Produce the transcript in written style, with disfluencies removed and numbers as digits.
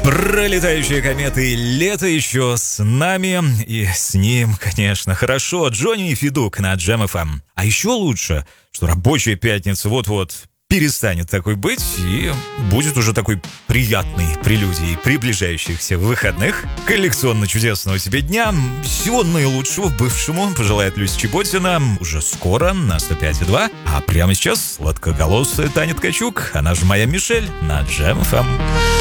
Пролетающие кометы, лето еще с нами и с ним, конечно, хорошо. Джонни и Федук на Джем ФМ. А еще лучше, что рабочая пятница вот-вот перестанет такой быть и будет уже такой приятной прелюдией приближающихся выходных. Коллекционно чудесного тебе дня. Всего наилучшего бывшему пожелает Люся Чеботина уже скоро на 105,2. А прямо сейчас сладкоголосая Таня Ткачук, она же моя Мишель, на Джем ФМ.